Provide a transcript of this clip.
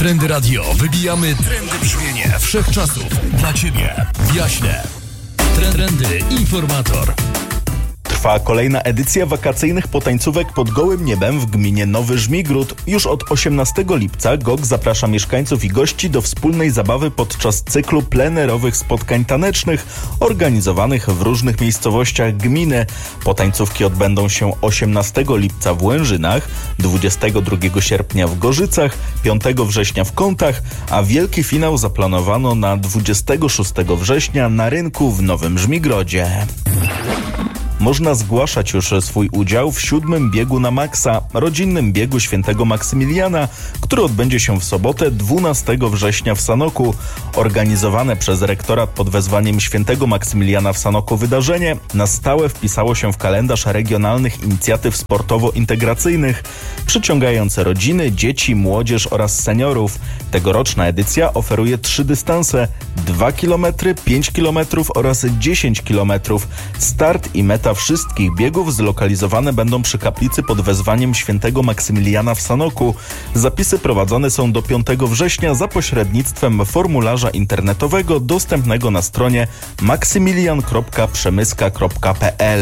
Trendy Radio. Wybijamy trendy brzmienie wszechczasów. Dla Ciebie. W Jaśnie. Trendy Informator. Trwa kolejna edycja wakacyjnych potańcówek pod gołym niebem w gminie Nowy Żmigród. Już od 18 lipca GOG zaprasza mieszkańców i gości do wspólnej zabawy podczas cyklu plenerowych spotkań tanecznych organizowanych w różnych miejscowościach gminy. Potańcówki odbędą się 18 lipca w Łężynach, 22 sierpnia w Gorzycach, 5 września w Kątach, a wielki finał zaplanowano na 26 września na rynku w Nowym Żmigrodzie. Można zgłaszać już swój udział w 7. biegu na Maksa, rodzinnym biegu Świętego Maksymiliana, który odbędzie się w sobotę 12 września w Sanoku. Organizowane przez rektorat pod wezwaniem Świętego Maksymiliana w Sanoku wydarzenie na stałe wpisało się w kalendarz regionalnych inicjatyw sportowo-integracyjnych, przyciągające rodziny, dzieci, młodzież oraz seniorów. Tegoroczna edycja oferuje 3 dystanse: 2 km, 5 km oraz 10 km. Start i meta wszystkich biegów zlokalizowane będą przy kaplicy pod wezwaniem Świętego Maksymiliana w Sanoku. Zapisy prowadzone są do 5 września za pośrednictwem formularza internetowego dostępnego na stronie maksymilian.przemyska.pl.